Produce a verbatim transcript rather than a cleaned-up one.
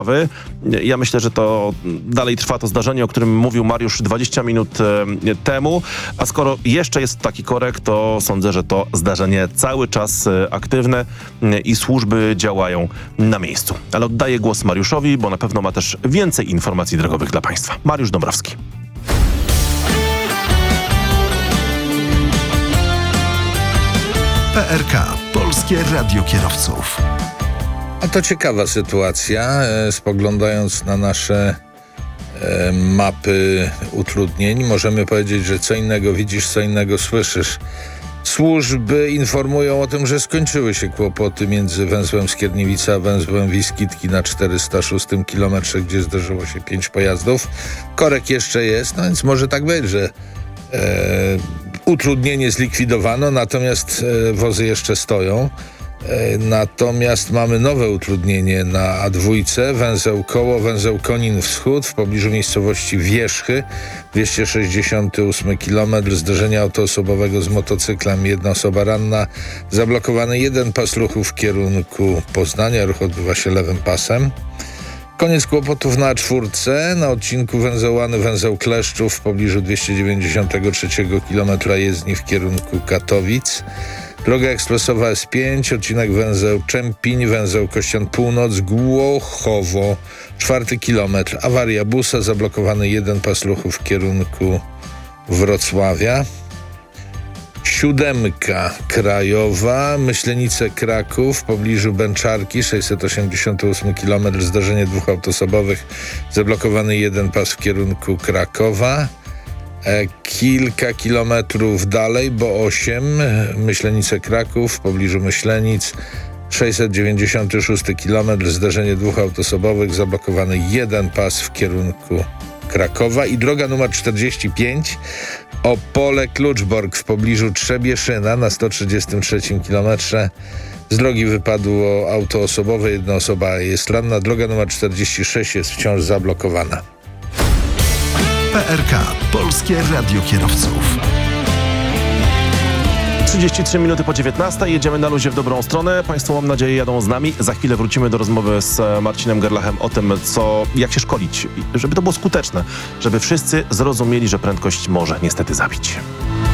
Ja myślę, że to dalej trwa to zdarzenie, o którym mówił Mariusz dwadzieścia minut e, temu, a skoro jeszcze jest taki korek, to sądzę, że to zdarzenie cały czas e, aktywne e, i służby działają na miejscu. Ale oddaję głos Mariuszowi, bo na pewno ma też więcej informacji drogowych dla Państwa. Mariusz Dąbrowski. P R K. Polskie Radio Kierowców. A to ciekawa sytuacja. Spoglądając na nasze e, mapy utrudnień, możemy powiedzieć, że co innego widzisz, co innego słyszysz. Służby informują o tym, że skończyły się kłopoty między węzłem Skierniewica a węzłem Wiskitki na czterysta szóstym kilometrze, gdzie zdarzyło się pięć pojazdów. Korek jeszcze jest, no więc może tak być, że e, utrudnienie zlikwidowano, natomiast e, wozy jeszcze stoją. Natomiast mamy nowe utrudnienie na A dwa, węzeł Koło, węzeł Konin Wschód w pobliżu miejscowości Wierzchy, dwieście sześćdziesiąty ósmy kilometr, zderzenia autoosobowego z motocyklem, jedna osoba ranna, zablokowany jeden pas ruchu w kierunku Poznania, ruch odbywa się lewym pasem. Koniec kłopotów na A cztery, na odcinku węzeł Łany, węzeł Kleszczów w pobliżu dwieście dziewięćdziesiątego trzeciego kilometra jezdni w kierunku Katowic. Droga ekspresowa S pięć, odcinek węzeł Czempiń, węzeł Kościan Północ, Głochowo, czwarty kilometr. Awaria busa, zablokowany jeden pas ruchu w kierunku Wrocławia. Siódemka krajowa, Myślenice Kraków w pobliżu Bęczarki, sześćset osiemdziesiąty ósmy kilometr, zdarzenie dwóch autosobowych, zablokowany jeden pas w kierunku Krakowa. E, kilka kilometrów dalej, bo osiem, Myślenice Kraków w pobliżu Myślenic, sześćset dziewięćdziesiąty szósty kilometr, zdarzenie dwóch autosobowych, zablokowany jeden pas w kierunku Krakowa. I droga numer czterdzieści pięć, Opole Kluczbork w pobliżu Trzebieszyna na sto trzydziestym trzecim kilometrze. Z drogi wypadło auto osobowe, jedna osoba jest ranna. Droga numer czterdzieści sześć jest wciąż zablokowana. P R K. Polskie Radio Kierowców. trzydzieści trzy minuty po dziewiętnastej. Jedziemy na luzie w dobrą stronę. Państwo, mam nadzieję, jadą z nami. Za chwilę wrócimy do rozmowy z Marcinem Gerlachem o tym, co, jak się szkolić, żeby to było skuteczne, żeby wszyscy zrozumieli, że prędkość może niestety zabić.